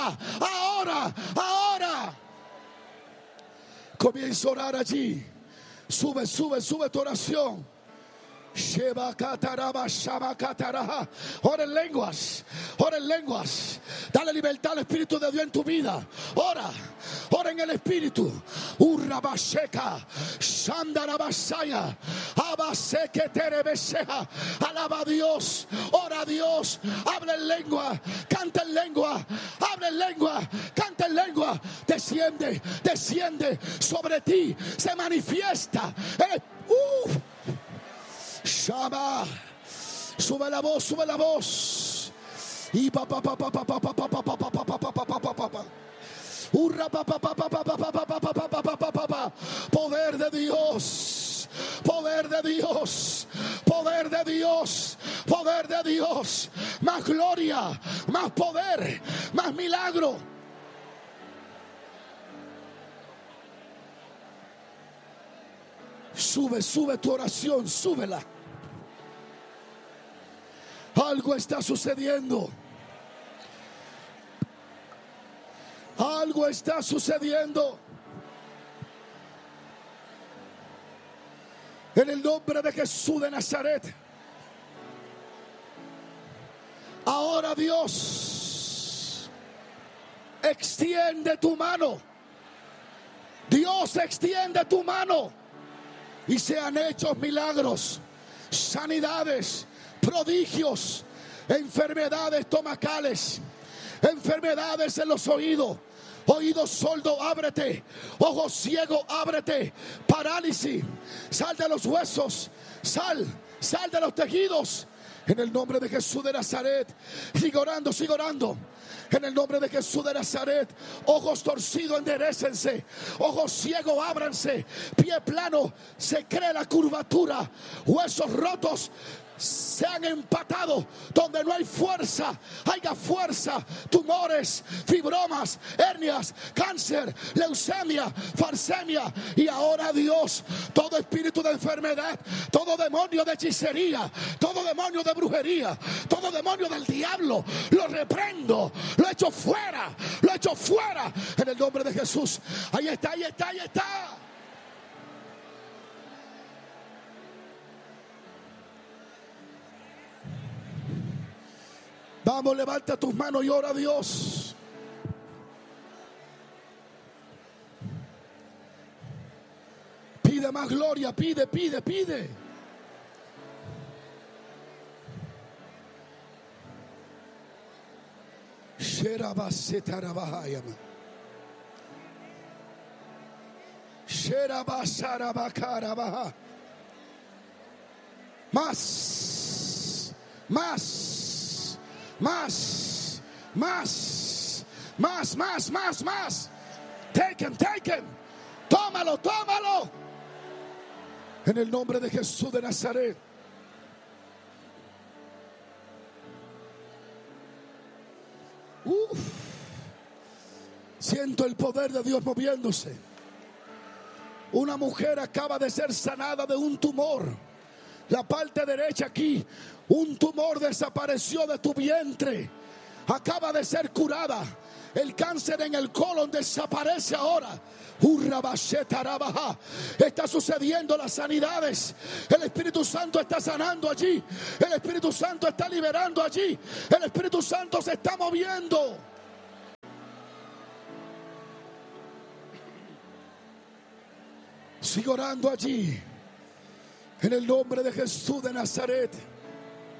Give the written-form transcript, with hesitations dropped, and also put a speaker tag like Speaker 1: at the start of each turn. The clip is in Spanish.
Speaker 1: Ahora, ahora. Comienza a orar allí. Sube tu oración. Ora en lenguas, ora en lenguas. Dale libertad al Espíritu de Dios en tu vida. Ora en el Espíritu. Urrabasheka, Shandarabasaya, Abaseke Terebeseja. Alaba a Dios, ora a Dios, habla en lengua, canta en lengua, habla en lengua, canta en lengua. Desciende sobre ti, se manifiesta. Shama, sube la voz. Y poder de Dios, poder de Dios, poder de Dios, poder de Dios. Más gloria, más poder, más milagro. Sube tu oración, súbela. Algo está sucediendo. Algo está sucediendo. En el nombre de Jesús de Nazaret. Ahora Dios, extiende tu mano. Dios, extiende tu mano. Y sean hechos milagros, sanidades, prodigios, enfermedades estomacales, enfermedades en los oídos, oídos sordos, ábrete, ojos ciegos, ábrete, parálisis, sal de los huesos, sal de los tejidos. En el nombre de Jesús de Nazaret, sigue orando. En el nombre de Jesús de Nazaret, ojos torcidos enderécense, ojos ciegos ábranse, pie plano se cree la curvatura, huesos rotos sean empatados donde no hay fuerza, haya fuerza, tumores, fibromas, hernias, cáncer, leucemia, falsemia. Y ahora Dios, todo espíritu de enfermedad, todo demonio de hechicería, todo demonio de brujería, todo demonio del diablo, lo reprendo, lo echo fuera en el nombre de Jesús. Ahí está. Vamos, levanta tus manos y ora a Dios. Pide más gloria, pide. Más. Take him. Tómalo. En el nombre de Jesús de Nazaret. Siento el poder de Dios moviéndose. Una mujer acaba de ser sanada de un tumor. La parte derecha aquí, un tumor desapareció de tu vientre. Acaba de ser curada. El cáncer en el colon desaparece ahora. Está sucediendo las sanidades. El Espíritu Santo está sanando allí. El Espíritu Santo está liberando allí. El Espíritu Santo se está moviendo. Sigue orando allí. En el nombre de Jesús de Nazaret.